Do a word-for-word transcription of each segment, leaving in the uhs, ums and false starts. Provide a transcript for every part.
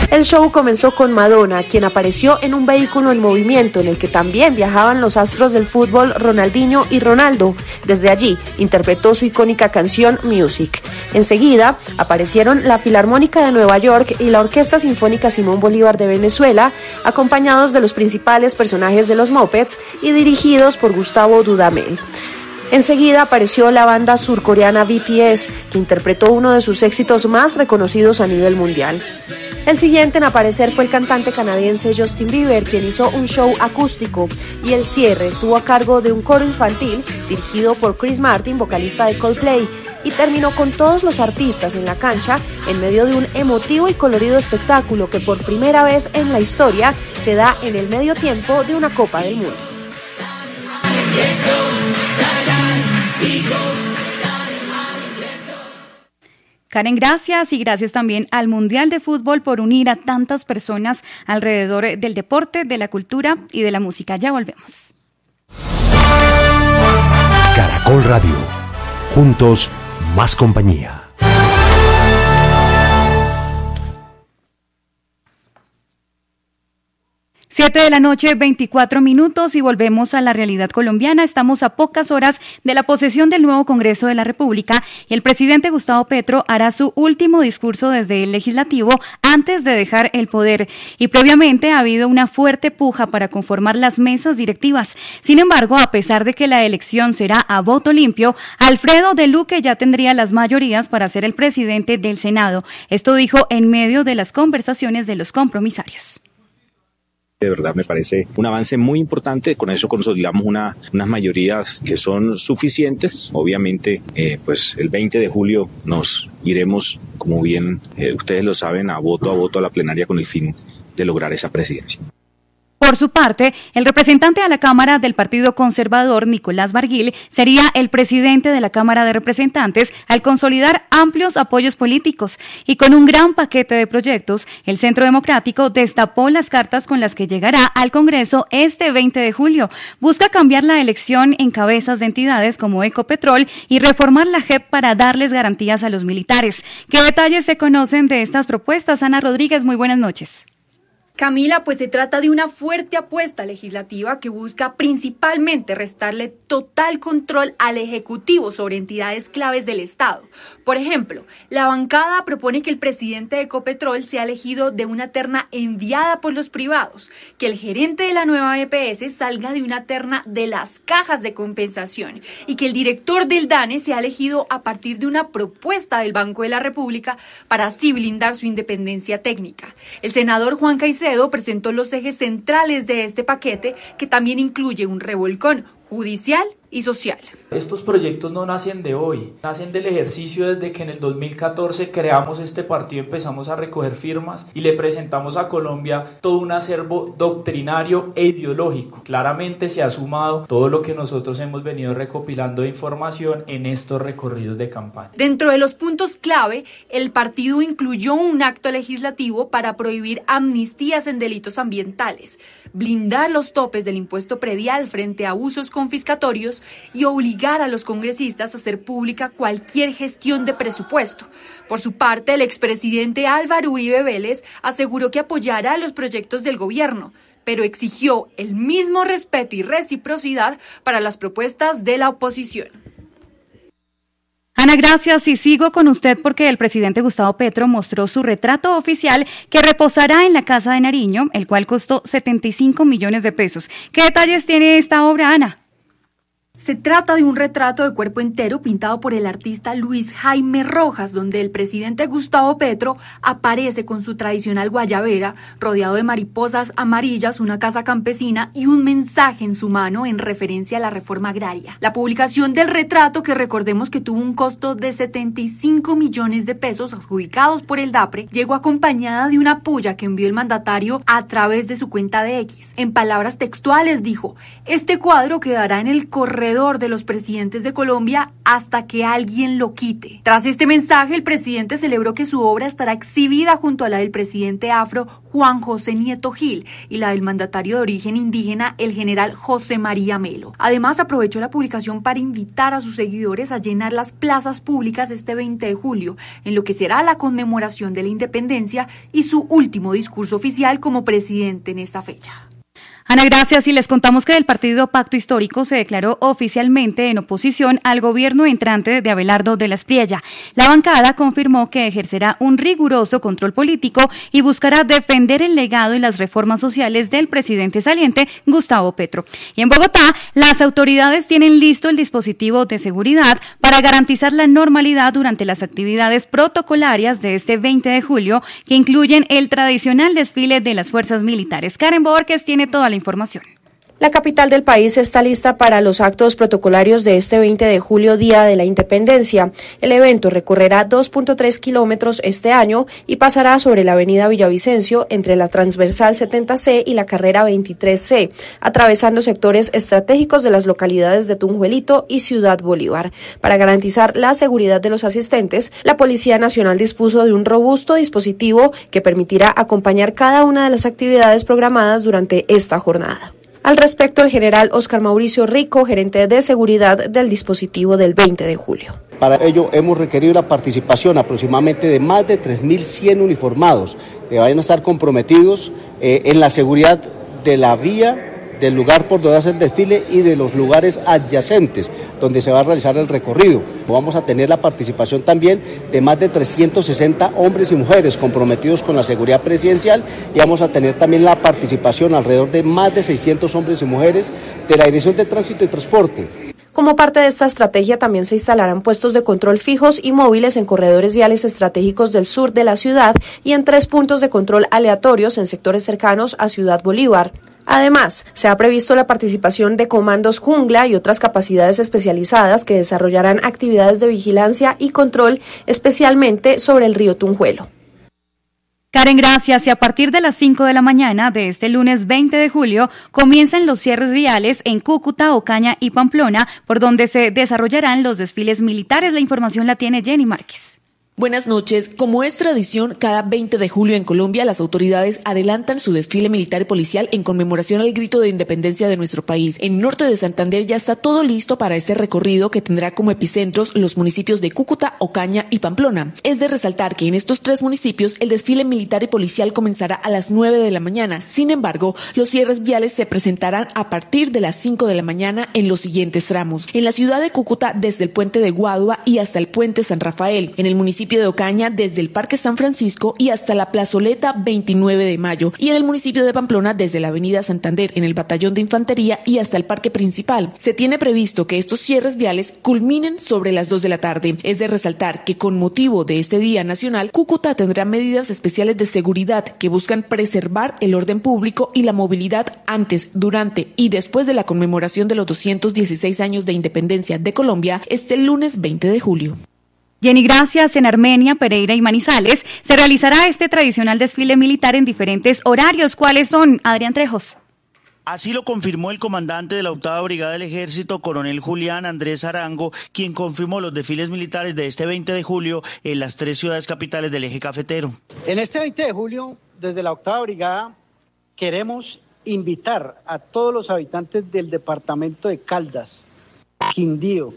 El show comenzó con Madonna, quien apareció en un vehículo en movimiento en el que también viajaban los astros del fútbol Ronaldinho y Ronaldo. Desde allí interpretó su icónica canción Music. Enseguida aparecieron la Filarmónica de Nueva York y la Orquesta Sinfónica Simón Bolívar de Venezuela, acompañados de los principales personajes de los Muppets y dirigidos por Gustavo Dudamel. Enseguida apareció la banda surcoreana B T S, que interpretó uno de sus éxitos más reconocidos a nivel mundial. El siguiente en aparecer fue el cantante canadiense Justin Bieber, quien hizo un show acústico, y el cierre estuvo a cargo de un coro infantil dirigido por Chris Martin, vocalista de Coldplay, y terminó con todos los artistas en la cancha en medio de un emotivo y colorido espectáculo que por primera vez en la historia se da en el medio tiempo de una Copa del Mundo. Karen, gracias, y gracias también al Mundial de Fútbol por unir a tantas personas alrededor del deporte, de la cultura y de la música. Ya volvemos. Caracol Radio. Juntos, más compañía. Siete de la noche, veinticuatro minutos, y volvemos a la realidad colombiana. Estamos a pocas horas de la posesión del nuevo Congreso de la República y el presidente Gustavo Petro hará su último discurso desde el Legislativo antes de dejar el poder. Y previamente ha habido una fuerte puja para conformar las mesas directivas. Sin embargo, a pesar de que la elección será a voto limpio, Alfredo de Luque ya tendría las mayorías para ser el presidente del Senado. Esto dijo en medio de las conversaciones de los compromisarios. De verdad me parece un avance muy importante, con eso consolidamos una, unas mayorías que son suficientes. Obviamente, eh, pues el veinte de julio nos iremos, como bien eh, ustedes lo saben, a voto a voto a la plenaria con el fin de lograr esa presidencia. Por su parte, el representante a la Cámara del Partido Conservador, Nicolás Barguil, sería el presidente de la Cámara de Representantes al consolidar amplios apoyos políticos. Y con un gran paquete de proyectos, el Centro Democrático destapó las cartas con las que llegará al Congreso este veinte de julio. Busca cambiar la elección en cabezas de entidades como Ecopetrol y reformar la J E P para darles garantías a los militares. ¿Qué detalles se conocen de estas propuestas? Ana Rodríguez, muy buenas noches. Camila, pues se trata de una fuerte apuesta legislativa que busca principalmente restarle total control al Ejecutivo sobre entidades claves del Estado. Por ejemplo, la bancada propone que el presidente de Ecopetrol sea elegido de una terna enviada por los privados, que el gerente de la nueva E P S salga de una terna de las cajas de compensación y que el director del DANE sea elegido a partir de una propuesta del Banco de la República para así blindar su independencia técnica. El senador Juan Caicedo presentó los ejes centrales de este paquete, que también incluye un revolcón judicial y social. Estos proyectos no nacen de hoy, nacen del ejercicio desde que en el dos mil catorce creamos este partido, empezamos a recoger firmas y le presentamos a Colombia todo un acervo doctrinario e ideológico. Claramente se ha sumado todo lo que nosotros hemos venido recopilando de información en estos recorridos de campaña. Dentro de los puntos clave, el partido incluyó un acto legislativo para prohibir amnistías en delitos ambientales, blindar los topes del impuesto predial frente a usos confiscatorios y obligar a los congresistas a hacer pública cualquier gestión de presupuesto. Por su parte, el expresidente Álvaro Uribe Vélez aseguró que apoyará los proyectos del gobierno, pero exigió el mismo respeto y reciprocidad para las propuestas de la oposición. Ana, gracias, y sigo con usted porque el presidente Gustavo Petro mostró su retrato oficial que reposará en la Casa de Nariño, el cual costó setenta y cinco millones de pesos. ¿Qué detalles tiene esta obra, Ana? Se trata de un retrato de cuerpo entero pintado por el artista Luis Jaime Rojas, donde el presidente Gustavo Petro aparece con su tradicional guayabera, rodeado de mariposas amarillas, una casa campesina y un mensaje en su mano en referencia a la reforma agraria. La publicación del retrato, que recordemos que tuvo un costo de setenta y cinco millones de pesos adjudicados por el DAPRE, llegó acompañada de una puya que envió el mandatario a través de su cuenta de X. En palabras textuales dijo: "Este cuadro quedará en el correo corredor de los presidentes de Colombia hasta que alguien lo quite. Tras este mensaje, el presidente celebró que su obra estará exhibida junto a la del presidente afro Juan José Nieto Gil y la del mandatario de origen indígena, el general José María Melo. Además, aprovechó la publicación para invitar a sus seguidores a llenar las plazas públicas este veinte de julio, en lo que será la conmemoración de la independencia y su último discurso oficial como presidente en esta fecha. Ana, gracias. Y les contamos que el partido Pacto Histórico se declaró oficialmente en oposición al gobierno entrante de Abelardo de la Espriella. La bancada confirmó que ejercerá un riguroso control político y buscará defender el legado y las reformas sociales del presidente saliente, Gustavo Petro. Y en Bogotá, las autoridades tienen listo el dispositivo de seguridad para garantizar la normalidad durante las actividades protocolarias de este veinte de julio, que incluyen el tradicional desfile de las fuerzas militares. Karen Borges tiene toda la información. La capital del país está lista para los actos protocolarios de este veinte de julio, Día de la Independencia. El evento recorrerá dos punto tres kilómetros este año y pasará sobre la avenida Villavicencio entre la transversal setenta ce y la carrera veintitrés ce, atravesando sectores estratégicos de las localidades de Tunjuelito y Ciudad Bolívar. Para garantizar la seguridad de los asistentes, la Policía Nacional dispuso de un robusto dispositivo que permitirá acompañar cada una de las actividades programadas durante esta jornada. Al respecto, el general Oscar Mauricio Rico, gerente de seguridad del dispositivo del veinte de julio. Para ello hemos requerido la participación aproximadamente de más de tres mil cien uniformados que vayan a estar comprometidos eh, en la seguridad de la vía, del lugar por donde hace el desfile y de los lugares adyacentes donde se va a realizar el recorrido. Vamos a tener la participación también de más de trescientos sesenta hombres y mujeres comprometidos con la seguridad presidencial y vamos a tener también la participación alrededor de más de seiscientos hombres y mujeres de la Dirección de Tránsito y Transporte. Como parte de esta estrategia, también se instalarán puestos de control fijos y móviles en corredores viales estratégicos del sur de la ciudad y en tres puntos de control aleatorios en sectores cercanos a Ciudad Bolívar. Además, se ha previsto la participación de comandos jungla y otras capacidades especializadas que desarrollarán actividades de vigilancia y control, especialmente sobre el río Tunjuelo. Karen, gracias. Y a partir de las cinco de la mañana de este lunes veinte de julio comienzan los cierres viales en Cúcuta, Ocaña y Pamplona, por donde se desarrollarán los desfiles militares. La información la tiene Jenny Márquez. Buenas noches. Como es tradición, cada veinte de julio en Colombia, las autoridades adelantan su desfile militar y policial en conmemoración al grito de independencia de nuestro país. En norte de Santander ya está todo listo para este recorrido que tendrá como epicentros los municipios de Cúcuta, Ocaña y Pamplona. Es de resaltar que en estos tres municipios el desfile militar y policial comenzará a las nueve de la mañana. Sin embargo, los cierres viales se presentarán a partir de las cinco de la mañana en los siguientes tramos. En la ciudad de Cúcuta, desde el puente de Guadua y hasta el puente San Rafael. En el municipio de Ocaña, desde el Parque San Francisco y hasta la plazoleta veintinueve de mayo, y en el municipio de Pamplona desde la avenida Santander en el batallón de infantería y hasta el parque principal. Se tiene previsto que estos cierres viales culminen sobre las dos de la tarde. Es de resaltar que con motivo de este Día Nacional, Cúcuta tendrá medidas especiales de seguridad que buscan preservar el orden público y la movilidad antes, durante y después de la conmemoración de los doscientos dieciséis años de independencia de Colombia este lunes veinte de julio. Jenny, gracias. En Armenia, Pereira y Manizales se realizará este tradicional desfile militar en diferentes horarios. ¿Cuáles son, Adrián Trejos? Así lo confirmó el comandante de la octava Brigada del Ejército, coronel Julián Andrés Arango, quien confirmó los desfiles militares de este veinte de julio en las tres ciudades capitales del eje cafetero. En este veinte de julio, desde la octava Brigada, queremos invitar a todos los habitantes del departamento de Caldas, Quindío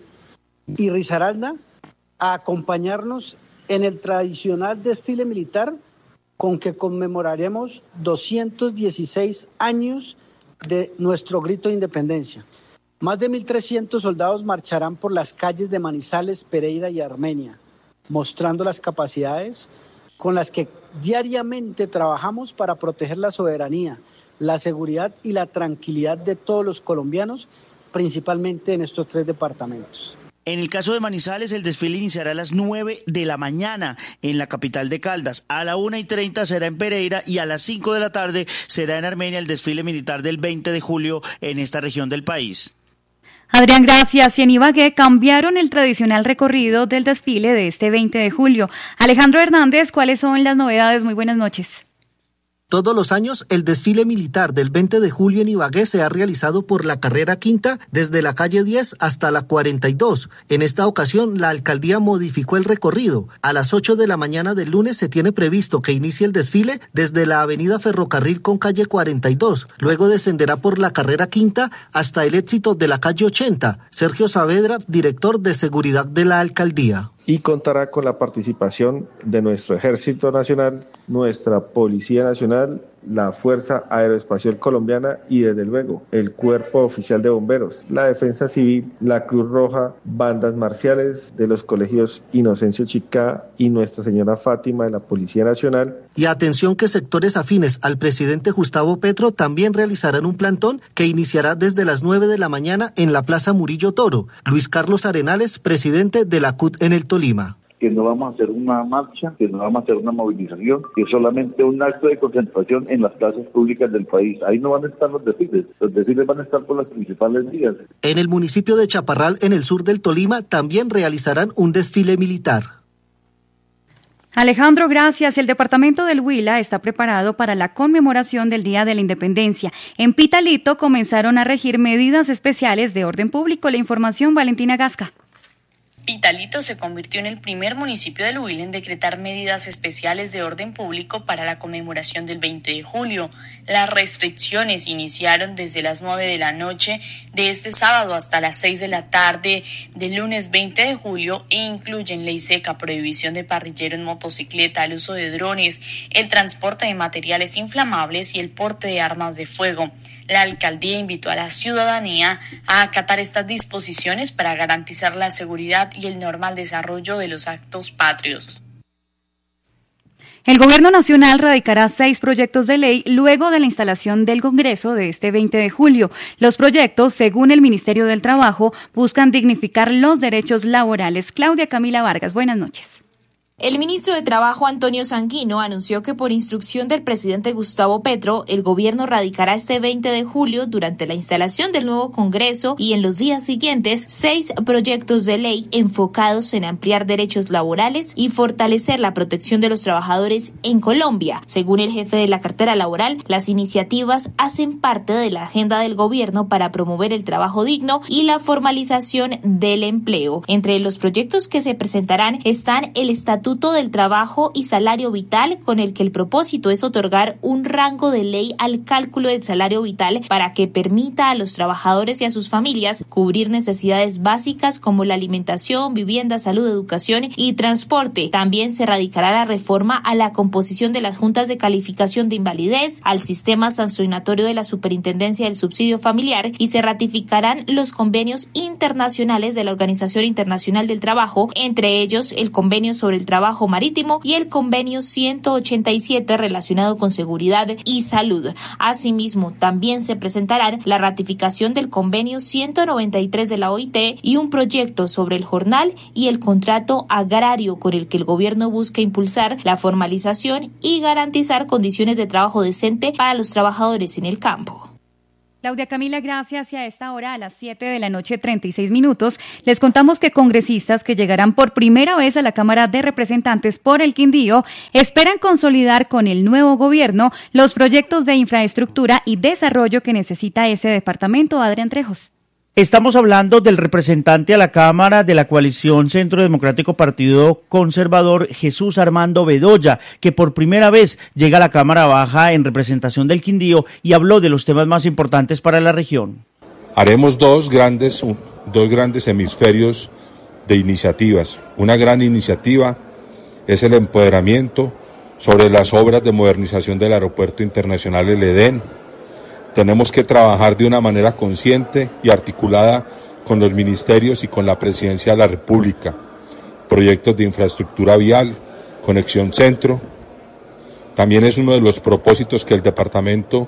y Risaralda a acompañarnos en el tradicional desfile militar con que conmemoraremos doscientos dieciséis años de nuestro grito de independencia. Más de mil trescientos soldados marcharán por las calles de Manizales, Pereira y Armenia, mostrando las capacidades con las que diariamente trabajamos para proteger la soberanía, la seguridad y la tranquilidad de todos los colombianos, principalmente en estos tres departamentos. En el caso de Manizales, el desfile iniciará a las nueve de la mañana en la capital de Caldas, a la una y treinta será en Pereira y a las cinco de la tarde será en Armenia el desfile militar del veinte de julio en esta región del país. Adrián, gracias. Y en Ibagué cambiaron el tradicional recorrido del desfile de este veinte de julio. Alejandro Hernández, ¿cuáles son las novedades? Muy buenas noches. Todos los años, el desfile militar del veinte de julio en Ibagué se ha realizado por la carrera quinta desde la calle diez hasta la cuarenta y dos. En esta ocasión, la alcaldía modificó el recorrido. A las ocho de la mañana del lunes se tiene previsto que inicie el desfile desde la avenida Ferrocarril con calle cuarenta y dos. Luego descenderá por la carrera quinta hasta el éxito de la calle ochenta. Sergio Saavedra, director de seguridad de la alcaldía. Y contará con la participación de nuestro Ejército Nacional, nuestra Policía Nacional, la Fuerza Aeroespacial Colombiana y desde luego el Cuerpo Oficial de Bomberos, la Defensa Civil, la Cruz Roja, bandas marciales de los colegios Inocencio Chicá y Nuestra Señora Fátima de la Policía Nacional. Y atención que sectores afines al presidente Gustavo Petro también realizarán un plantón que iniciará desde las nueve de la mañana en la Plaza Murillo Toro. Luis Carlos Arenales, presidente de la C U T en el Tolima. Que no vamos a hacer una marcha, que no vamos a hacer una movilización, que es solamente un acto de concentración en las plazas públicas del país. Ahí no van a estar los desfiles, los desfiles van a estar por las principales vías. En el municipio de Chaparral, en el sur del Tolima, también realizarán un desfile militar. Alejandro, gracias. El departamento del Huila está preparado para la conmemoración del Día de la Independencia. En Pitalito comenzaron a regir medidas especiales de orden público. La información, Valentina Gasca. Pitalito se convirtió en el primer municipio del Huila en decretar medidas especiales de orden público para la conmemoración del veinte de julio. Las restricciones iniciaron desde las nueve de la noche de este sábado hasta las seis de la tarde del lunes veinte de julio e incluyen ley seca, prohibición de parrillero en motocicleta, el uso de drones, el transporte de materiales inflamables y el porte de armas de fuego. La alcaldía invitó a la ciudadanía a acatar estas disposiciones para garantizar la seguridad y el normal desarrollo de los actos patrios. El Gobierno Nacional radicará seis proyectos de ley luego de la instalación del Congreso de este veinte de julio. Los proyectos, según el Ministerio del Trabajo, buscan dignificar los derechos laborales. Claudia Camila Vargas, buenas noches. El ministro de Trabajo, Antonio Sanguino, anunció que por instrucción del presidente Gustavo Petro, el gobierno radicará este veinte de julio, durante la instalación del nuevo Congreso y en los días siguientes, seis proyectos de ley enfocados en ampliar derechos laborales y fortalecer la protección de los trabajadores en Colombia. Según el jefe de la cartera laboral, las iniciativas hacen parte de la agenda del gobierno para promover el trabajo digno y la formalización del empleo. Entre los proyectos que se presentarán están el Estatuto del Trabajo y Salario Vital, con el que el propósito es otorgar un rango de ley al cálculo del salario vital para que permita a los trabajadores y a sus familias cubrir necesidades básicas como la alimentación, vivienda, salud, educación y transporte. También se radicará la reforma a la composición de las juntas de calificación de invalidez, al sistema sancionatorio de la Superintendencia del Subsidio Familiar y se ratificarán los convenios internacionales de la Organización Internacional del Trabajo, entre ellos el Convenio sobre el Trabajo Trabajo Marítimo y el convenio ciento ochenta y siete relacionado con seguridad y salud. Asimismo, también se presentarán la ratificación del convenio ciento noventa y tres de la O I T y un proyecto sobre el jornal y el contrato agrario con el que el gobierno busca impulsar la formalización y garantizar condiciones de trabajo decente para los trabajadores en el campo. Claudia Camila, gracias. Y a esta hora, a las siete de la noche, treinta y seis minutos, les contamos que congresistas que llegarán por primera vez a la Cámara de Representantes por el Quindío esperan consolidar con el nuevo gobierno los proyectos de infraestructura y desarrollo que necesita ese departamento. Adrián Trejos. Estamos hablando del representante a la Cámara de la coalición Centro Democrático Partido Conservador, Jesús Armando Bedoya, que por primera vez llega a la Cámara Baja en representación del Quindío y habló de los temas más importantes para la región. Haremos dos grandes, dos grandes hemisferios de iniciativas. Una gran iniciativa es el empoderamiento sobre las obras de modernización del Aeropuerto Internacional El Edén. Tenemos que trabajar de una manera consciente y articulada con los ministerios y con la Presidencia de la República. Proyectos de infraestructura vial, conexión centro. También es uno de los propósitos que el departamento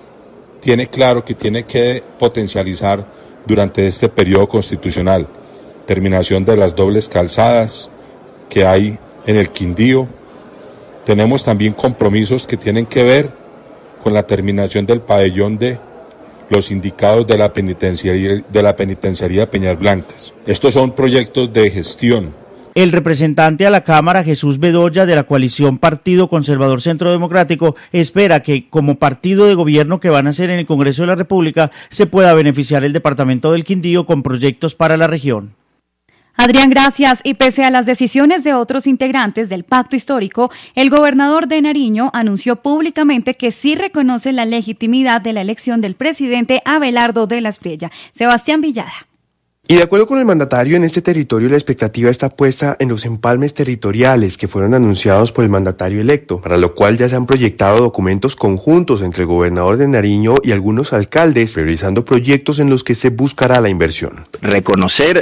tiene claro que tiene que potencializar durante este periodo constitucional. Terminación de las dobles calzadas que hay en el Quindío. Tenemos también compromisos que tienen que ver con la terminación del pabellón de los sindicados de la penitenciaría de la penitenciaría Peñas Blancas. Estos son proyectos de gestión. El representante a la Cámara, Jesús Bedoya, de la coalición Partido Conservador Centro Democrático, espera que como partido de gobierno que van a ser en el Congreso de la República se pueda beneficiar el departamento del Quindío con proyectos para la región. Adrián, gracias. Y pese a las decisiones de otros integrantes del pacto histórico, el gobernador de Nariño anunció públicamente que sí reconoce la legitimidad de la elección del presidente Abelardo de la Espriella. Sebastián Villada. Y de acuerdo con el mandatario, en este territorio la expectativa está puesta en los empalmes territoriales que fueron anunciados por el mandatario electo, para lo cual ya se han proyectado documentos conjuntos entre el gobernador de Nariño y algunos alcaldes, priorizando proyectos en los que se buscará la inversión. Reconocer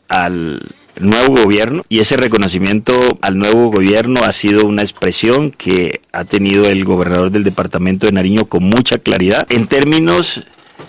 al nuevo gobierno, y ese reconocimiento al nuevo gobierno ha sido una expresión que ha tenido el gobernador del departamento de Nariño con mucha claridad en términos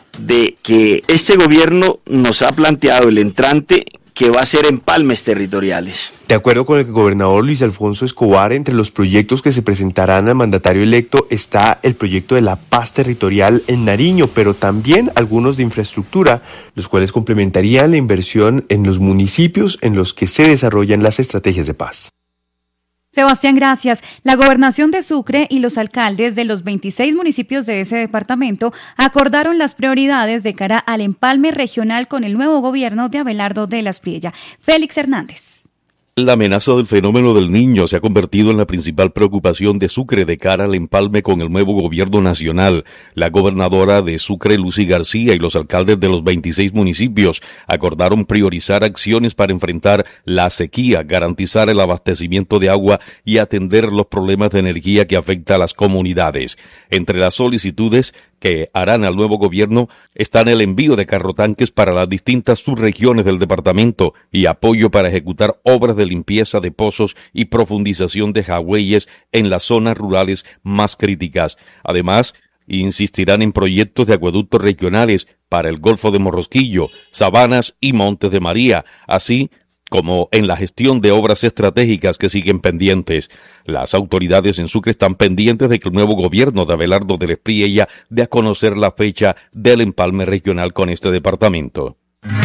de que este gobierno nos ha planteado el entrante que va a ser empalmes territoriales. De acuerdo con el gobernador Luis Alfonso Escobar, entre los proyectos que se presentarán al mandatario electo está el proyecto de la paz territorial en Nariño, pero también algunos de infraestructura, los cuales complementarían la inversión en los municipios en los que se desarrollan las estrategias de paz. Sebastián, gracias. La Gobernación de Sucre y los alcaldes de los veintiséis municipios de ese departamento acordaron las prioridades de cara al empalme regional con el nuevo gobierno de Abelardo de la Espriella. Félix Hernández. La amenaza del fenómeno del Niño se ha convertido en la principal preocupación de Sucre de cara al empalme con el nuevo gobierno nacional. La gobernadora de Sucre, Lucy García, y los alcaldes de los veintiséis municipios acordaron priorizar acciones para enfrentar la sequía, garantizar el abastecimiento de agua y atender los problemas de energía que afecta a las comunidades. Entre las solicitudes que harán al nuevo gobierno están el envío de carrotanques para las distintas subregiones del departamento y apoyo para ejecutar obras de limpieza de pozos y profundización de jagüeyes en las zonas rurales más críticas. Además, insistirán en proyectos de acueductos regionales para el Golfo de Morrosquillo, Sabanas y Montes de María, así como en la gestión de obras estratégicas que siguen pendientes. Las autoridades en Sucre están pendientes de que el nuevo gobierno de Abelardo de la Espriella dé a conocer la fecha del empalme regional con este departamento.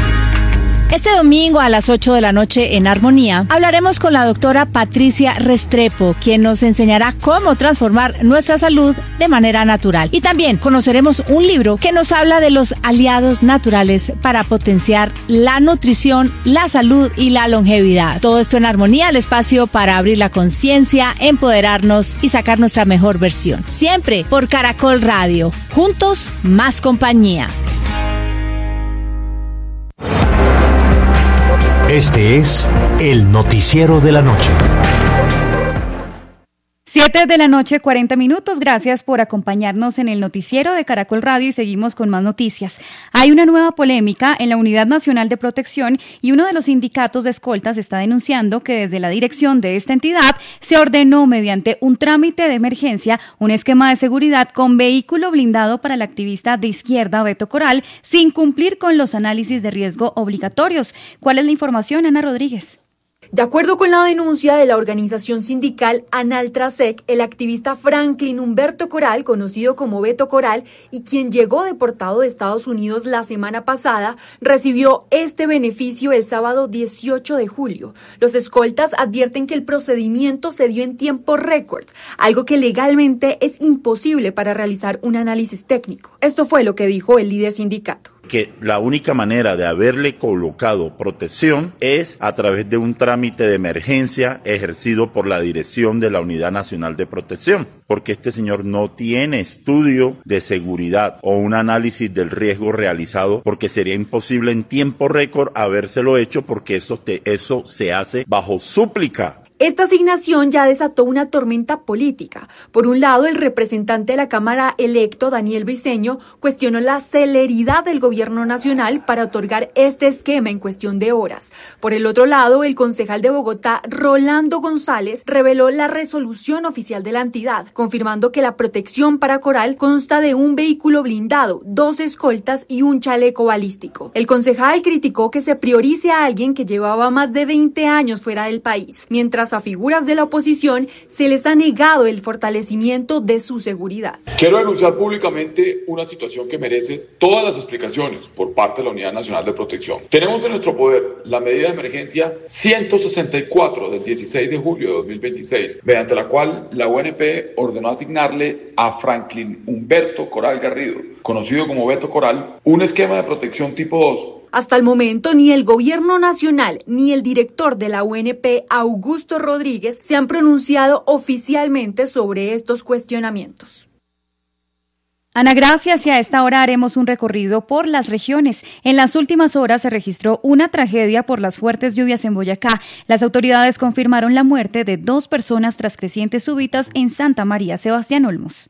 Este domingo a las ocho de la noche en Armonía hablaremos con la doctora Patricia Restrepo, quien nos enseñará cómo transformar nuestra salud de manera natural. Y también conoceremos un libro que nos habla de los aliados naturales para potenciar la nutrición, la salud y la longevidad. Todo esto en Armonía, el espacio para abrir la conciencia, empoderarnos y sacar nuestra mejor versión. Siempre por Caracol Radio. Juntos, más compañía. Este es el noticiero de la noche. Siete de la noche, cuarenta minutos. Gracias por acompañarnos en el noticiero de Caracol Radio y seguimos con más noticias. Hay una nueva polémica en la Unidad Nacional de Protección y uno de los sindicatos de escoltas está denunciando que desde la dirección de esta entidad se ordenó mediante un trámite de emergencia un esquema de seguridad con vehículo blindado para el activista de izquierda Beto Coral sin cumplir con los análisis de riesgo obligatorios. ¿Cuál es la información, Ana Rodríguez? De acuerdo con la denuncia de la organización sindical Analtrasec, el activista Franklin Humberto Coral, conocido como Beto Coral, y quien llegó deportado de Estados Unidos la semana pasada, recibió este beneficio el sábado dieciocho de julio. Los escoltas advierten que el procedimiento se dio en tiempo récord, algo que legalmente es imposible para realizar un análisis técnico. Esto fue lo que dijo el líder sindicato. Que la única manera de haberle colocado protección es a través de un trámite de emergencia ejercido por la dirección de la Unidad Nacional de Protección, porque este señor no tiene estudio de seguridad o un análisis del riesgo realizado, porque sería imposible en tiempo récord habérselo hecho, porque eso, te, eso se hace bajo súplica. Esta asignación ya desató una tormenta política. Por un lado, el representante de la Cámara electo, Daniel Briceño, cuestionó la celeridad del gobierno nacional para otorgar este esquema en cuestión de horas. Por el otro lado, el concejal de Bogotá, Rolando González, reveló la resolución oficial de la entidad, confirmando que la protección para Coral consta de un vehículo blindado, dos escoltas y un chaleco balístico. El concejal criticó que se priorice a alguien que llevaba más de veinte años fuera del país, mientras mientras a figuras de la oposición se les ha negado el fortalecimiento de su seguridad. Quiero denunciar públicamente una situación que merece todas las explicaciones por parte de la Unidad Nacional de Protección. Tenemos en nuestro poder la medida de emergencia ciento sesenta y cuatro del dieciséis de julio de dos mil veintiséis, mediante la cual la U N P ordenó asignarle a Franklin Humberto Coral Garrido, conocido como Beto Coral, un esquema de protección tipo dos. Hasta el momento, ni el Gobierno Nacional ni el director de la U N P, Augusto Rodríguez, se han pronunciado oficialmente sobre estos cuestionamientos. Ana, gracias, y a esta hora haremos un recorrido por las regiones. En las últimas horas se registró una tragedia por las fuertes lluvias en Boyacá. Las autoridades confirmaron la muerte de dos personas tras crecientes súbitas en Santa María. Sebastián Olmos.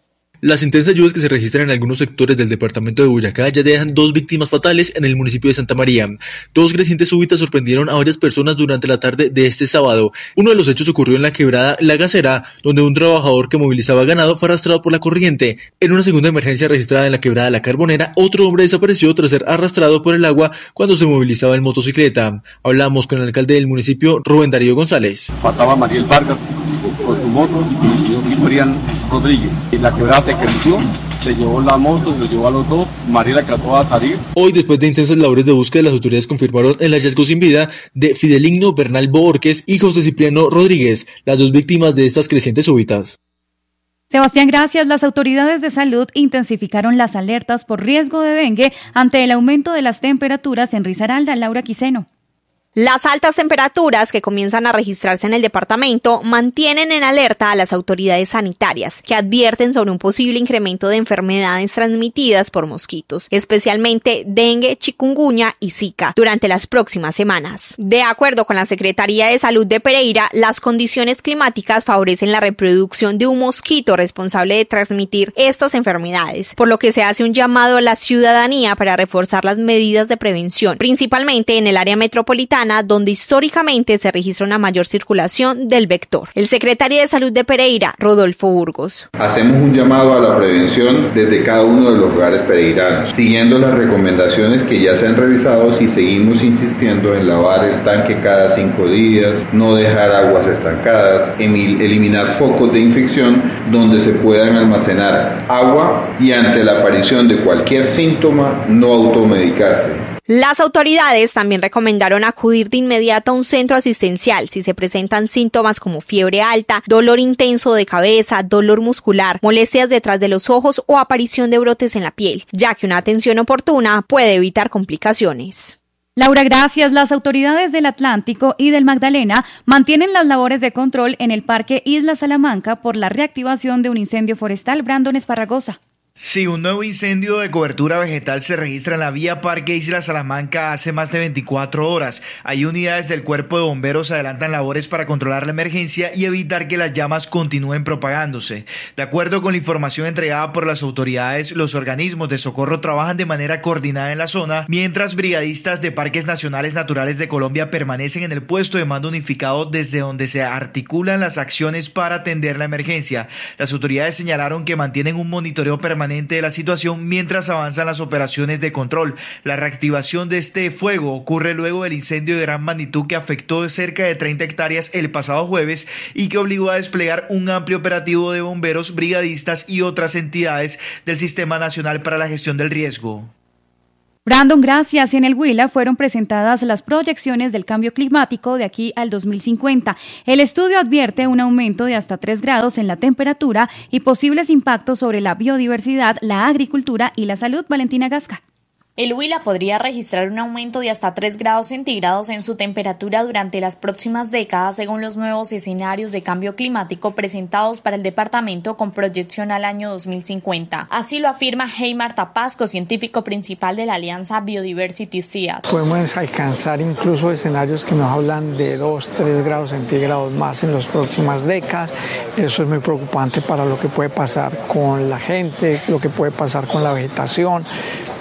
Las intensas lluvias que se registran en algunos sectores del departamento de Boyacá ya dejan dos víctimas fatales en el municipio de Santa María. Dos crecientes súbitas sorprendieron a varias personas durante la tarde de este sábado. Uno de los hechos ocurrió en la quebrada La Gacera, donde un trabajador que movilizaba ganado fue arrastrado por la corriente. En una segunda emergencia registrada en la quebrada La Carbonera, otro hombre desapareció tras ser arrastrado por el agua cuando se movilizaba en motocicleta. Hablamos con el alcalde del municipio, Rubén Darío González. Pasaba Mariel Vargas con su moto y el señor Guilorian Rodríguez. Y la quebrada se creció, se llevó la moto y lo llevó a los dos. Mariel acabó a salir. Hoy, después de intensas labores de búsqueda, las autoridades confirmaron el hallazgo sin vida de Fideligno Bernal Borges y José Cipriano Rodríguez, las dos víctimas de estas crecientes súbitas. Sebastián, gracias. Las autoridades de salud intensificaron las alertas por riesgo de dengue ante el aumento de las temperaturas en Risaralda. Laura Quiseno. Las altas temperaturas que comienzan a registrarse en el departamento mantienen en alerta a las autoridades sanitarias, que advierten sobre un posible incremento de enfermedades transmitidas por mosquitos, especialmente dengue, chikungunya y zika, durante las próximas semanas. De acuerdo con la Secretaría de Salud de Pereira, las condiciones climáticas favorecen la reproducción de un mosquito responsable de transmitir estas enfermedades, por lo que se hace un llamado a la ciudadanía para reforzar las medidas de prevención, principalmente en el área metropolitana, donde históricamente se registra una mayor circulación del vector. El secretario de Salud de Pereira, Rodolfo Burgos. Hacemos un llamado a la prevención desde cada uno de los lugares pereiranos, siguiendo las recomendaciones que ya se han revisado y seguimos insistiendo en lavar el tanque cada cinco días, no dejar aguas estancadas, eliminar focos de infección donde se puedan almacenar agua y ante la aparición de cualquier síntoma no automedicarse. Las autoridades también recomendaron acudir de inmediato a un centro asistencial si se presentan síntomas como fiebre alta, dolor intenso de cabeza, dolor muscular, molestias detrás de los ojos o aparición de brotes en la piel, ya que una atención oportuna puede evitar complicaciones. Laura, gracias. Las autoridades del Atlántico y del Magdalena mantienen las labores de control en el Parque Isla Salamanca por la reactivación de un incendio forestal. Brandon Esparragosa. Sí, un nuevo incendio de cobertura vegetal se registra en la vía Parque Isla Salamanca hace más de veinticuatro horas. Hay unidades del Cuerpo de Bomberos adelantan labores para controlar la emergencia y evitar que las llamas continúen propagándose. De acuerdo con la información entregada por las autoridades, los organismos de socorro trabajan de manera coordinada en la zona, mientras brigadistas de Parques Nacionales Naturales de Colombia permanecen en el puesto de mando unificado desde donde se articulan las acciones para atender la emergencia. Las autoridades señalaron que mantienen un monitoreo permanente de la situación mientras avanzan las operaciones de control. La reactivación de este fuego ocurre luego del incendio de gran magnitud que afectó cerca de treinta hectáreas el pasado jueves y que obligó a desplegar un amplio operativo de bomberos, brigadistas y otras entidades del Sistema Nacional para la Gestión del Riesgo. Brandon, gracias. En el Huila fueron presentadas las proyecciones del cambio climático de aquí al dos mil cincuenta. El estudio advierte un aumento de hasta tres grados en la temperatura y posibles impactos sobre la biodiversidad, la agricultura y la salud. Valentina Gasca. El Huila podría registrar un aumento de hasta tres grados centígrados en su temperatura durante las próximas décadas según los nuevos escenarios de cambio climático presentados para el departamento con proyección al año dos mil cincuenta. Así lo afirma Heimar Tapasco, científico principal de la Alianza Biodiversity C I A D. Podemos alcanzar incluso escenarios que nos hablan de dos, tres grados centígrados más en las próximas décadas. Eso es muy preocupante para lo que puede pasar con la gente, lo que puede pasar con la vegetación.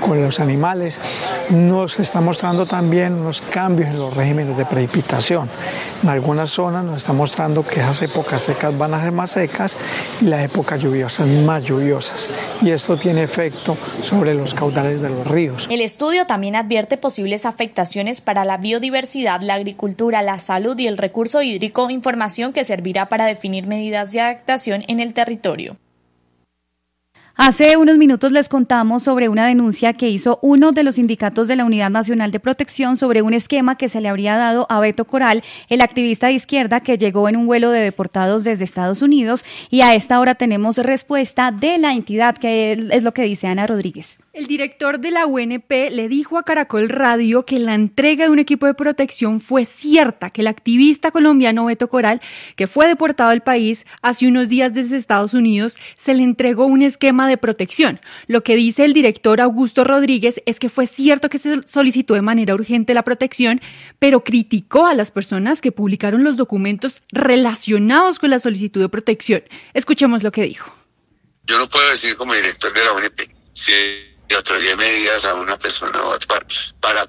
con los animales. Nos está mostrando también unos cambios en los regímenes de precipitación. En algunas zonas nos está mostrando que esas épocas secas van a ser más secas y las épocas lluviosas más lluviosas. Y esto tiene efecto sobre los caudales de los ríos. El estudio también advierte posibles afectaciones para la biodiversidad, la agricultura, la salud y el recurso hídrico, información que servirá para definir medidas de adaptación en el territorio. Hace unos minutos les contamos sobre una denuncia que hizo uno de los sindicatos de la Unidad Nacional de Protección sobre un esquema que se le habría dado a Beto Coral, el activista de izquierda que llegó en un vuelo de deportados desde Estados Unidos, y a esta hora tenemos respuesta de la entidad, que es lo que dice Ana Rodríguez. El director de la U N P le dijo a Caracol Radio que la entrega de un equipo de protección fue cierta, que el activista colombiano Beto Coral, que fue deportado al país hace unos días desde Estados Unidos, se le entregó un esquema de protección. Lo que dice el director Augusto Rodríguez es que fue cierto que se solicitó de manera urgente la protección, pero criticó a las personas que publicaron los documentos relacionados con la solicitud de protección. Escuchemos lo que dijo. Yo no puedo decir como director de la U N P si otorgué medidas a una persona o para, para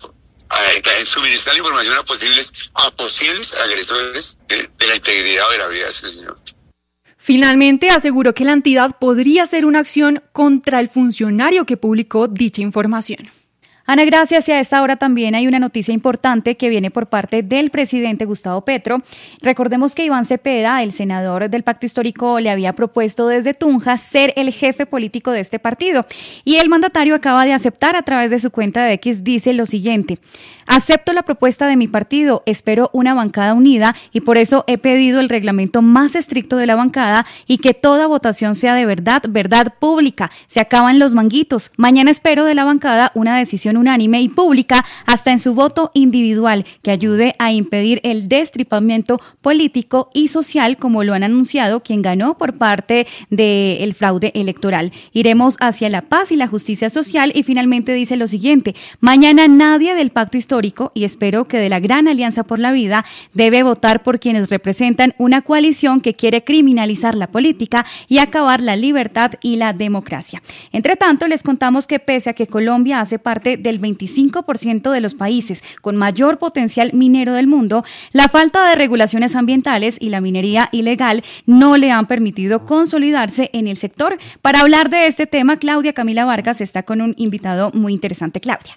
eh, suministrar la información a posibles, a posibles agresores de, de la integridad o de la vida de ese señor. Finalmente, aseguró que la entidad podría hacer una acción contra el funcionario que publicó dicha información. Ana, gracias. Y a esta hora también hay una noticia importante que viene por parte del presidente Gustavo Petro. Recordemos que Iván Cepeda, el senador del Pacto Histórico, le había propuesto desde Tunja ser el jefe político de este partido. Y el mandatario acaba de aceptar a través de su cuenta de X, dice lo siguiente: acepto la propuesta de mi partido, espero una bancada unida y por eso he pedido el reglamento más estricto de la bancada y que toda votación sea de verdad, verdad pública. Se acaban los manguitos. Mañana espero de la bancada una decisión unánime y pública hasta en su voto individual que ayude a impedir el destripamiento político y social como lo han anunciado quien ganó por parte del fraude electoral. Iremos hacia la paz y la justicia social y finalmente dice lo siguiente: mañana nadie del Pacto Histórico y espero que de la Gran Alianza por la Vida debe votar por quienes representan una coalición que quiere criminalizar la política y acabar la libertad y la democracia. Entre tanto, les contamos que pese a que Colombia hace parte del veinticinco por ciento de los países con mayor potencial minero del mundo, la falta de regulaciones ambientales y la minería ilegal no le han permitido consolidarse en el sector. Para hablar de este tema, Claudia Camila Vargas está con un invitado muy interesante. Claudia.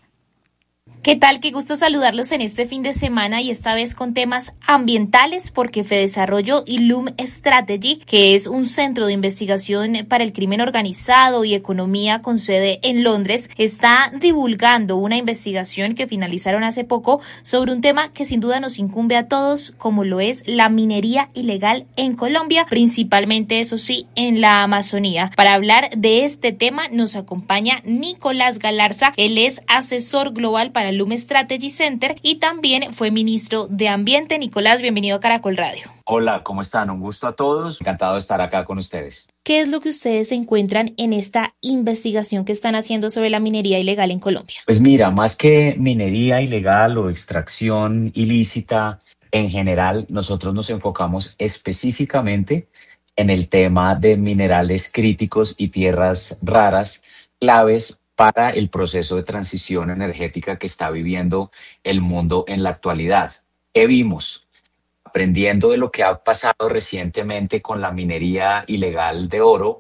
¿Qué tal? Qué gusto saludarlos en este fin de semana y esta vez con temas ambientales porque Fedesarrollo y Lume Strategy, que es un centro de investigación para el crimen organizado y economía con sede en Londres, está divulgando una investigación que finalizaron hace poco sobre un tema que sin duda nos incumbe a todos, como lo es la minería ilegal en Colombia, principalmente, eso sí, en la Amazonía. Para hablar de este tema nos acompaña Nicolás Galarza, él es asesor global para Lume Strategy Center y también fue ministro de Ambiente. Nicolás, bienvenido a Caracol Radio. Hola, ¿cómo están? Un gusto a todos. Encantado de estar acá con ustedes. ¿Qué es lo que ustedes encuentran en esta investigación que están haciendo sobre la minería ilegal en Colombia? Pues mira, más que minería ilegal o extracción ilícita, en general nosotros nos enfocamos específicamente en el tema de minerales críticos y tierras raras, claves para el proceso de transición energética que está viviendo el mundo en la actualidad. ¿Qué vimos? Aprendiendo de lo que ha pasado recientemente con la minería ilegal de oro,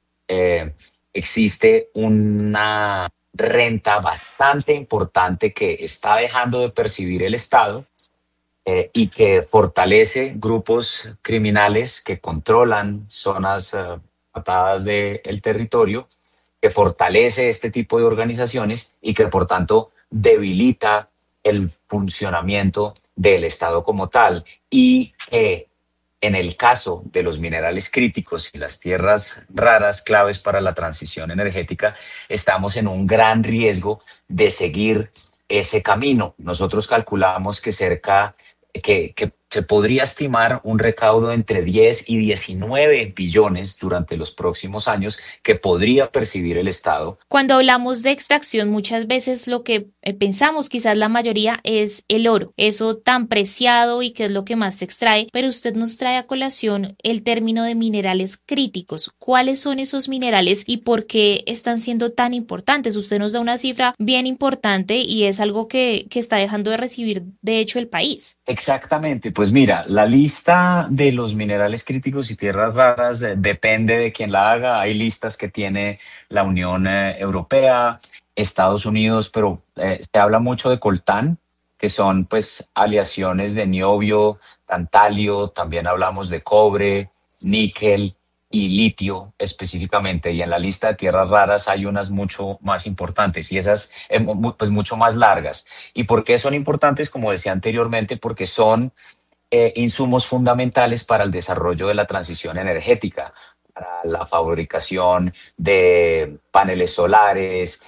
eh, existe una renta bastante importante que está dejando de percibir el Estado eh, y que fortalece grupos criminales que controlan zonas eh, apartadas del territorio, que fortalece este tipo de organizaciones y que por tanto debilita el funcionamiento del Estado como tal, y que en el caso de los minerales críticos y las tierras raras claves para la transición energética estamos en un gran riesgo de seguir ese camino. Nosotros calculamos que cerca que, que se podría estimar un recaudo entre diez y diecinueve billones durante los próximos años que podría percibir el Estado. Cuando hablamos de extracción, muchas veces lo que pensamos, quizás la mayoría, es el oro, eso tan preciado y que es lo que más se extrae, pero usted nos trae a colación el término de minerales críticos. ¿Cuáles son esos minerales y por qué están siendo tan importantes? Usted nos da una cifra bien importante y es algo que, que está dejando de recibir, de hecho, el país. Exactamente. Pues mira, la lista de los minerales críticos y tierras raras eh, depende de quién la haga. Hay listas que tiene la Unión eh, Europea, Estados Unidos, pero eh, se habla mucho de coltán, que son pues aleaciones de niobio, tantalio, también hablamos de cobre, níquel y litio específicamente, y en la lista de tierras raras hay unas mucho más importantes y esas eh, pues mucho más largas. ¿Y por qué son importantes? Como decía anteriormente, porque son Eh, insumos fundamentales para el desarrollo de la transición energética, para la fabricación de paneles solares,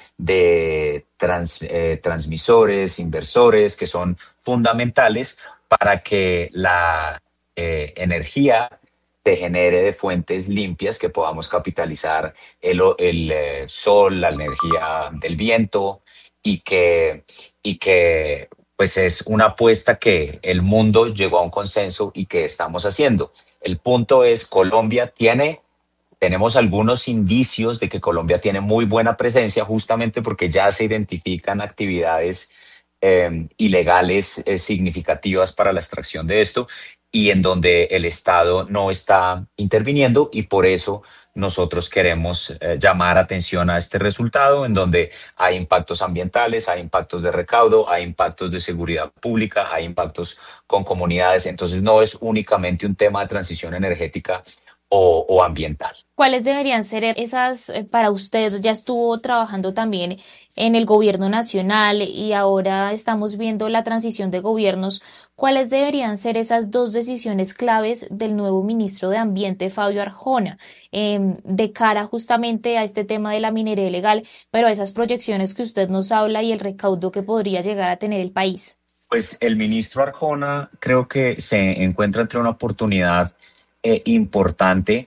de trans, eh, transmisores, inversores, que son fundamentales para que la eh, energía se genere de fuentes limpias, que podamos capitalizar el, el eh, sol, la energía del viento y que, y que pues es una apuesta que el mundo llegó a un consenso y que estamos haciendo. El punto es, Colombia tiene, tenemos algunos indicios de que Colombia tiene muy buena presencia justamente porque ya se identifican actividades eh, ilegales eh, significativas para la extracción de esto y en donde el Estado no está interviniendo, y por eso nosotros queremos eh, llamar atención a este resultado, en donde hay impactos ambientales, hay impactos de recaudo, hay impactos de seguridad pública, hay impactos con comunidades. Entonces no es únicamente un tema de transición energética o, o ambiental. ¿Cuáles deberían ser esas eh, para ustedes? Ya estuvo trabajando también en el gobierno nacional y ahora estamos viendo la transición de gobiernos. ¿Cuáles deberían ser esas dos decisiones claves del nuevo ministro de Ambiente, Fabio Arjona, eh, de cara justamente a este tema de la minería ilegal, pero a esas proyecciones que usted nos habla y el recaudo que podría llegar a tener el país? Pues el ministro Arjona creo que se encuentra entre una oportunidad eh, importante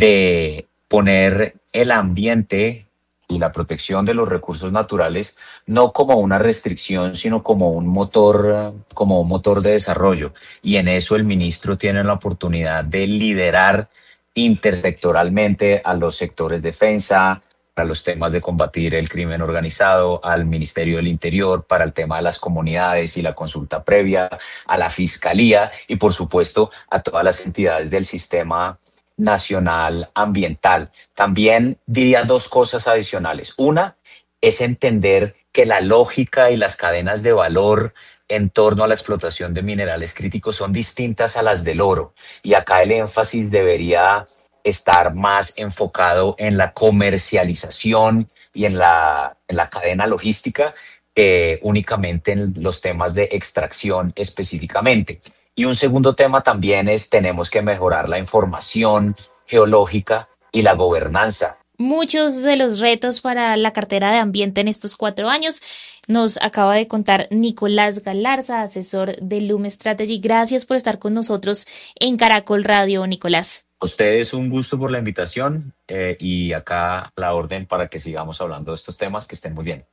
de poner el ambiente y la protección de los recursos naturales no como una restricción, sino como un motor, como un motor de desarrollo. Y en eso el ministro tiene la oportunidad de liderar intersectoralmente a los sectores de defensa, para los temas de combatir el crimen organizado, al Ministerio del Interior, para el tema de las comunidades y la consulta previa, a la Fiscalía y, por supuesto, a todas las entidades del sistema nacional ambiental. También diría dos cosas adicionales. Una es entender que la lógica y las cadenas de valor en torno a la explotación de minerales críticos son distintas a las del oro, y acá el énfasis debería estar más enfocado en la comercialización y en la, en la cadena logística que únicamente en los temas de extracción específicamente. Y un segundo tema también es, tenemos que mejorar la información geológica y la gobernanza. Muchos de los retos para la cartera de ambiente en estos cuatro años nos acaba de contar Nicolás Galarza, asesor de Lume Strategy. Gracias por estar con nosotros en Caracol Radio, Nicolás. A ustedes un gusto por la invitación eh, y acá la orden para que sigamos hablando de estos temas. Que estén muy bien.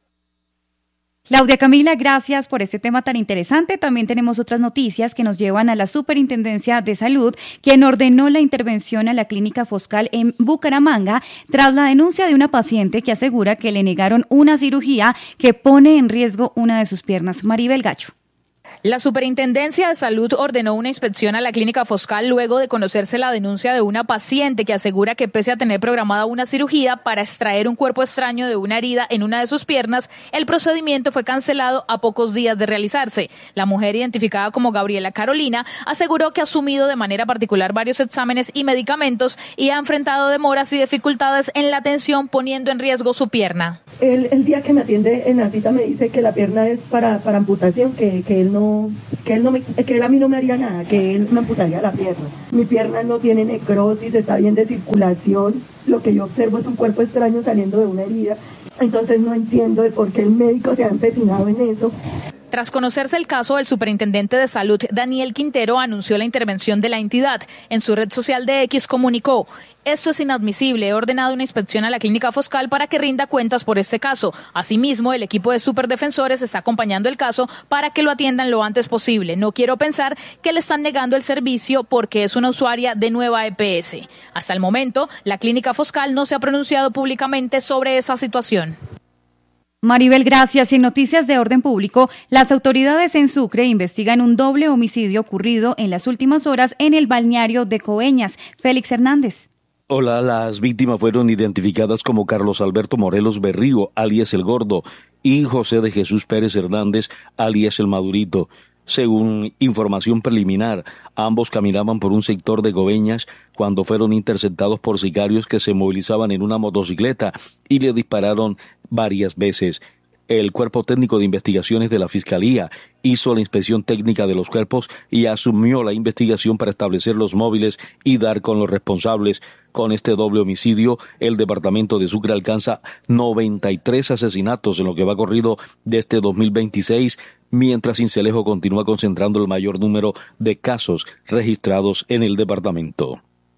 Claudia Camila, gracias por este tema tan interesante. También tenemos otras noticias que nos llevan a la Superintendencia de Salud, quien ordenó la intervención a la Clínica Foscal en Bucaramanga tras la denuncia de una paciente que asegura que le negaron una cirugía que pone en riesgo una de sus piernas. Maribel Gacho. La Superintendencia de Salud ordenó una inspección a la Clínica Foscal luego de conocerse la denuncia de una paciente que asegura que pese a tener programada una cirugía para extraer un cuerpo extraño de una herida en una de sus piernas, el procedimiento fue cancelado a pocos días de realizarse. La mujer, identificada como Gabriela Carolina, aseguró que ha asumido de manera particular varios exámenes y medicamentos y ha enfrentado demoras y dificultades en la atención, poniendo en riesgo su pierna. El, el día que me atiende en la cita me dice que la pierna es para, para amputación, que, que él no que él no me, que él a mí no me haría nada, que él me amputaría la pierna. Mi pierna no tiene necrosis, está bien de circulación. Lo que yo observo es un cuerpo extraño saliendo de una herida. Entonces no entiendo el por qué el médico se ha empecinado en eso. Tras conocerse el caso, el superintendente de salud, Daniel Quintero, anunció la intervención de la entidad. En su red social de X comunicó: esto es inadmisible, he ordenado una inspección a la clínica Foscal para que rinda cuentas por este caso. Asimismo, el equipo de superdefensores está acompañando el caso para que lo atiendan lo antes posible. No quiero pensar que le están negando el servicio porque es una usuaria de Nueva E P S. Hasta el momento, la clínica Foscal no se ha pronunciado públicamente sobre esa situación. Maribel, gracias. Y en noticias de orden público, las autoridades en Sucre investigan un doble homicidio ocurrido en las últimas horas en el balneario de Coveñas. Félix Hernández. Hola, las víctimas fueron identificadas como Carlos Alberto Morelos Berrío, alias El Gordo, y José de Jesús Pérez Hernández, alias El Madurito. Según información preliminar, ambos caminaban por un sector de Coveñas cuando fueron interceptados por sicarios que se movilizaban en una motocicleta y le dispararon varias veces. El Cuerpo Técnico de Investigaciones de la Fiscalía hizo la inspección técnica de los cuerpos y asumió la investigación para establecer los móviles y dar con los responsables. Con este doble homicidio, el departamento de Sucre alcanza noventa y tres asesinatos en lo que va corrido de este dos mil veintiséis, mientras Sincelejo continúa concentrando el mayor número de casos registrados en el departamento.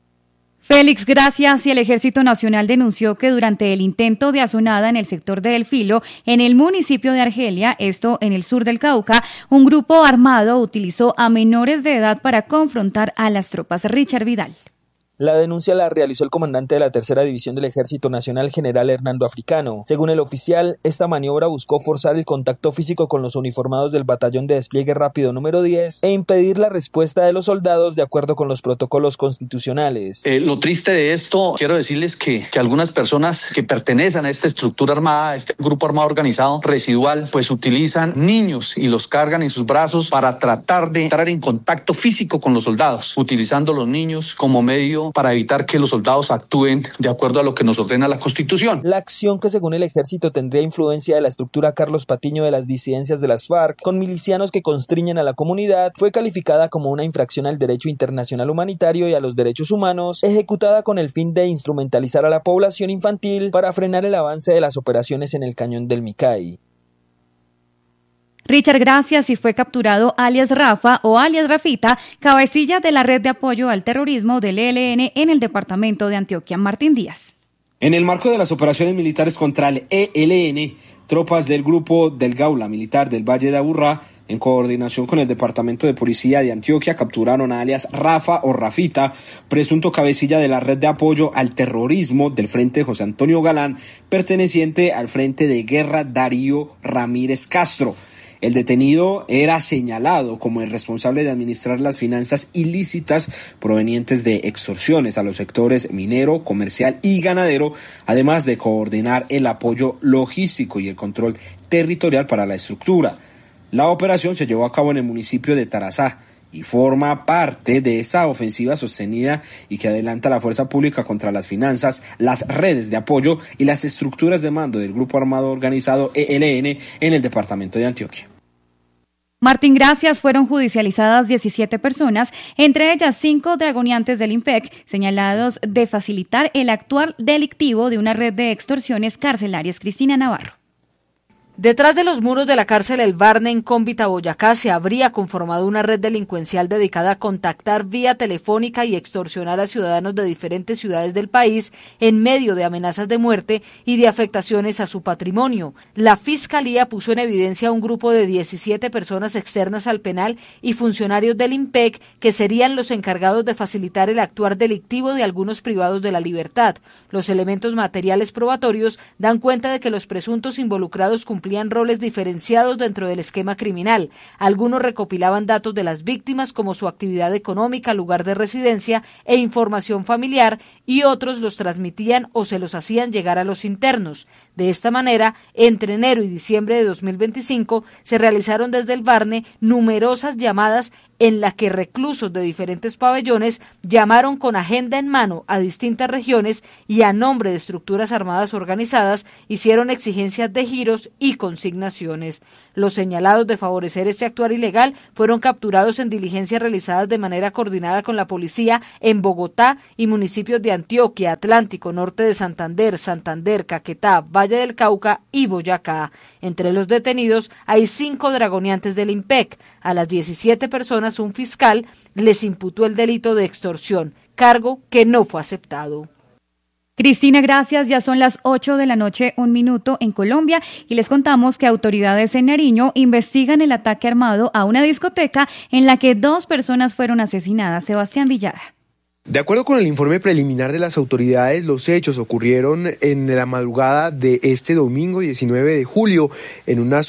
Félix, gracias. Y el Ejército Nacional denunció que durante el intento de azonada en el sector de El Filo, en el municipio de Argelia, esto en el sur del Cauca, un grupo armado utilizó a menores de edad para confrontar a las tropas. Richard Vidal. La denuncia la realizó el comandante de la tercera división del Ejército Nacional, general Hernando Africano. Según el oficial, esta maniobra buscó forzar el contacto físico con los uniformados del Batallón de Despliegue Rápido número diez e impedir la respuesta de los soldados de acuerdo con los protocolos constitucionales. Eh, lo triste de esto, quiero decirles que, que algunas personas que pertenecen a esta estructura armada, a este grupo armado organizado residual, pues utilizan niños y los cargan en sus brazos para tratar de entrar en contacto físico con los soldados, utilizando los niños como medio para evitar que los soldados actúen de acuerdo a lo que nos ordena la Constitución. La acción, que según el ejército tendría influencia de la estructura Carlos Patiño de las disidencias de las FARC, con milicianos que constriñen a la comunidad, fue calificada como una infracción al derecho internacional humanitario y a los derechos humanos, ejecutada con el fin de instrumentalizar a la población infantil para frenar el avance de las operaciones en el cañón del Micay. Richard, gracias. Y fue capturado alias Rafa o alias Rafita, cabecilla de la red de apoyo al terrorismo del E L N en el departamento de Antioquia. Martín Díaz. En el marco de las operaciones militares contra el E L N, tropas del grupo del Gaula Militar del Valle de Aburrá, en coordinación con el Departamento de Policía de Antioquia, capturaron a alias Rafa o Rafita, presunto cabecilla de la red de apoyo al terrorismo del Frente José Antonio Galán, perteneciente al Frente de Guerra Darío Ramírez Castro. El detenido era señalado como el responsable de administrar las finanzas ilícitas provenientes de extorsiones a los sectores minero, comercial y ganadero, además de coordinar el apoyo logístico y el control territorial para la estructura. La operación se llevó a cabo en el municipio de Tarazá y forma parte de esa ofensiva sostenida y que adelanta la fuerza pública contra las finanzas, las redes de apoyo y las estructuras de mando del grupo armado organizado E L N en el departamento de Antioquia. Martín, gracias. Fueron judicializadas diecisiete personas, entre ellas cinco dragoneantes del IMPEC, señalados de facilitar el actuar delictivo de una red de extorsiones carcelarias. Cristina Navarro. Detrás de los muros de la cárcel El Barne en Cómbita, Boyacá, se habría conformado una red delincuencial dedicada a contactar vía telefónica y extorsionar a ciudadanos de diferentes ciudades del país en medio de amenazas de muerte y de afectaciones a su patrimonio. La Fiscalía puso en evidencia a un grupo de diecisiete personas externas al penal y funcionarios del IMPEC que serían los encargados de facilitar el actuar delictivo de algunos privados de la libertad. Los elementos materiales probatorios dan cuenta de que los presuntos involucrados cumplían cumplían roles diferenciados dentro del esquema criminal. Algunos recopilaban datos de las víctimas como su actividad económica, lugar de residencia e información familiar, y otros los transmitían o se los hacían llegar a los internos. De esta manera, entre enero y diciembre de dos mil veinticinco se realizaron desde el Barne numerosas llamadas en la que reclusos de diferentes pabellones llamaron con agenda en mano a distintas regiones y a nombre de estructuras armadas organizadas hicieron exigencias de giros y consignaciones. Los señalados de favorecer este actuar ilegal fueron capturados en diligencias realizadas de manera coordinada con la policía en Bogotá y municipios de Antioquia, Atlántico, Norte de Santander, Santander, Caquetá, Valle del Cauca y Boyacá. Entre los detenidos hay cinco dragoneantes del IMPEC. A las diecisiete personas un fiscal les imputó el delito de extorsión, cargo que no fue aceptado. Cristina, gracias. Ya son las ocho de la noche, un minuto en Colombia, y les contamos que autoridades en Nariño investigan el ataque armado a una discoteca en la que dos personas fueron asesinadas. Sebastián Villada. De acuerdo con el informe preliminar de las autoridades, los hechos ocurrieron en la madrugada de este domingo diecinueve de julio en una